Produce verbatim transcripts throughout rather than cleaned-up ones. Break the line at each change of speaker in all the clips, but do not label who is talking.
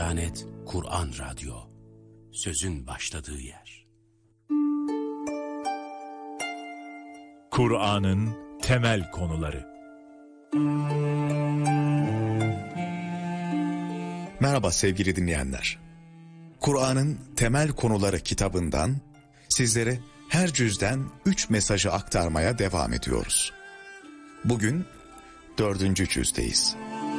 Diyanet Kur'an Radyo, sözün başladığı yer.
Kur'an'ın temel konuları.
Merhaba sevgili dinleyenler. Kur'an'ın temel konuları kitabından sizlere her cüzden üç mesajı aktarmaya devam ediyoruz. Bugün dördüncü cüzdeyiz.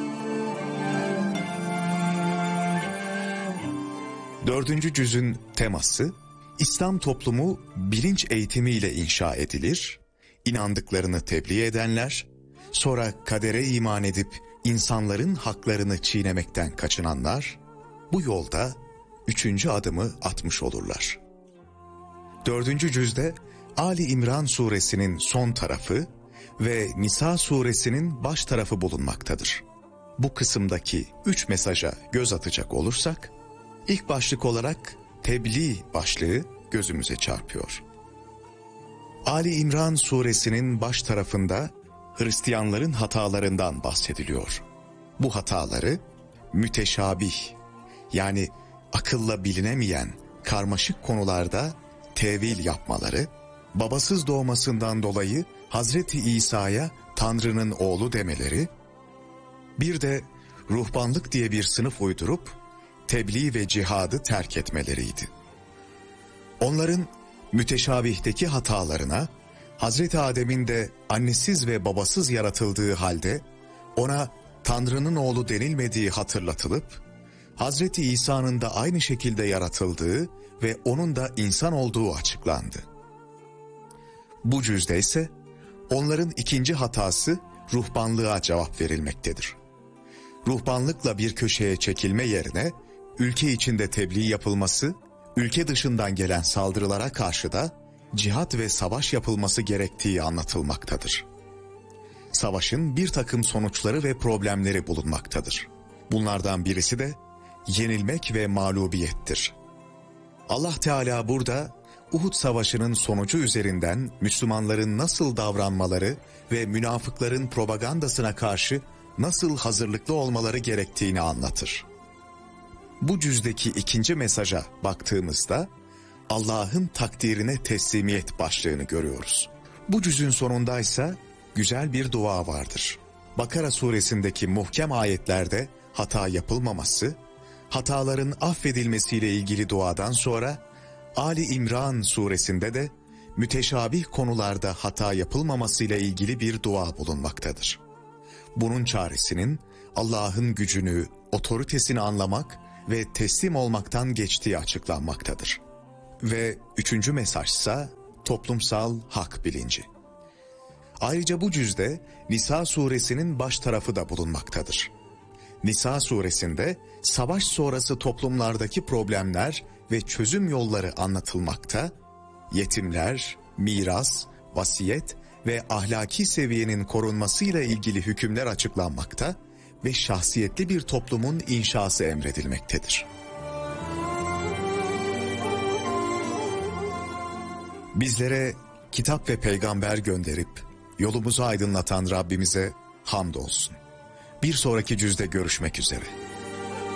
Dördüncü cüzün teması, İslam toplumu bilinç eğitimiyle inşa edilir, inandıklarını tebliğ edenler, sonra kadere iman edip insanların haklarını çiğnemekten kaçınanlar, bu yolda üçüncü adımı atmış olurlar. Dördüncü cüzde Ali İmran suresinin son tarafı ve Nisa suresinin baş tarafı bulunmaktadır. Bu kısımdaki üç mesaja göz atacak olursak, İlk başlık olarak tebliğ başlığı gözümüze çarpıyor. Ali İmran suresinin baş tarafında Hristiyanların hatalarından bahsediliyor. Bu hataları müteşabih, yani akılla bilinemeyen karmaşık konularda tevil yapmaları, babasız doğmasından dolayı Hazreti İsa'ya Tanrı'nın oğlu demeleri, bir de ruhbanlık diye bir sınıf uydurup tebliğ ve cihadı terk etmeleriydi. Onların müteşabihteki hatalarına, Hazreti Adem'in de annesiz ve babasız yaratıldığı halde ona Tanrı'nın oğlu denilmediği hatırlatılıp, Hazreti İsa'nın da aynı şekilde yaratıldığı ve onun da insan olduğu açıklandı. Bu cüzde ise onların ikinci hatası ruhbanlığa cevap verilmektedir. Ruhbanlıkla bir köşeye çekilme yerine ülke içinde tebliğ yapılması, ülke dışından gelen saldırılara karşı da cihat ve savaş yapılması gerektiği anlatılmaktadır. Savaşın bir takım sonuçları ve problemleri bulunmaktadır. Bunlardan birisi de yenilmek ve mağlubiyettir. Allah Teala burada Uhud Savaşı'nın sonucu üzerinden Müslümanların nasıl davranmaları ve münafıkların propagandasına karşı nasıl hazırlıklı olmaları gerektiğini anlatır. Bu cüzdeki ikinci mesaja baktığımızda Allah'ın takdirine teslimiyet başlığını görüyoruz. Bu cüzün sonundaysa güzel bir dua vardır. Bakara suresindeki muhkem ayetlerde hata yapılmaması, hataların affedilmesiyle ilgili duadan sonra Ali İmran suresinde de müteşabih konularda hata yapılmamasıyla ilgili bir dua bulunmaktadır. Bunun çaresinin Allah'ın gücünü, otoritesini anlamak ve teslim olmaktan geçtiği açıklanmaktadır. Ve üçüncü mesajsa toplumsal hak bilinci. Ayrıca bu cüzde Nisa suresinin baş tarafı da bulunmaktadır. Nisa suresinde savaş sonrası toplumlardaki problemler ve çözüm yolları anlatılmakta, yetimler, miras, vasiyet ve ahlaki seviyenin korunmasıyla ilgili hükümler açıklanmakta ve şahsiyetli bir toplumun inşası emredilmektedir. Bizlere kitap ve peygamber gönderip yolumuzu aydınlatan Rabbimize hamdolsun. Bir sonraki cüzde görüşmek üzere.